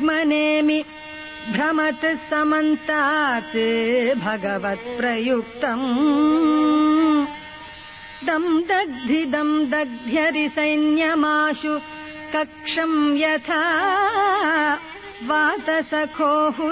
ब्रह्मनेमि भ्रमत् समन्तात् भगवत्प्रयुक्तम् दम् दग्ध्यरि सैन्यमाशु कक्षम् यथा वातसखोः